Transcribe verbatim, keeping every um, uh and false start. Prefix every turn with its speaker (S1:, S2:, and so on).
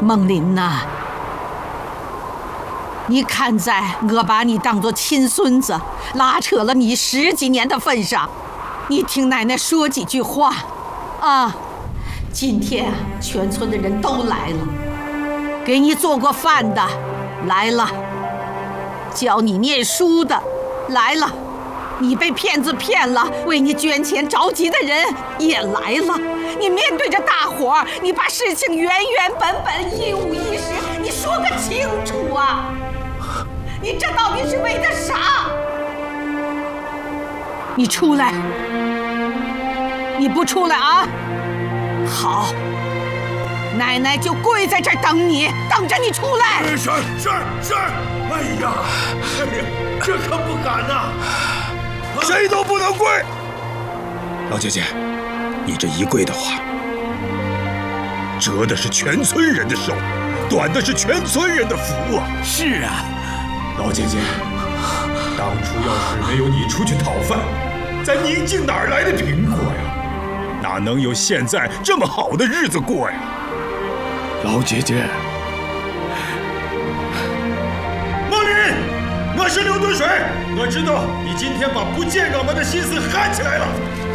S1: 孟林呐，你看在我把你当作亲孙子，拉扯了你十几年的份上，你听奶奶说几句话啊！今天全村的人都来了，给你做过饭的来了，教你念书的来了，你被骗子骗了为你捐钱着急的人也来了。你面对着大伙儿，你把事情原原本本一五一十你说个清楚啊！你这到底是为的啥？你出来！你不出来啊？好，奶奶就跪在这儿等你，等着你出来。
S2: 是是是！哎呀，哎呀，这可不敢呐！谁都不能跪。老姐姐，你这一跪的话，折的是全村人的手，短的是全村人的福啊！
S3: 是啊，
S2: 老姐姐，当初要是没有你出去讨饭，咱宁静哪来的苹果呀？哪能有现在这么好的日子过呀？老姐姐，孟林，我是刘敦水，我知道你今天把不见我们的心思喊起来了。